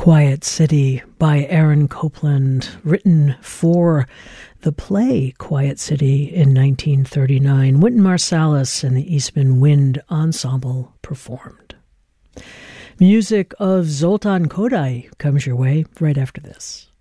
Quiet City by Aaron Copland, written for the play Quiet City in 1939. Wynton Marsalis and the Eastman Wind Ensemble performed. Music of Zoltan Kodály comes your way right after this.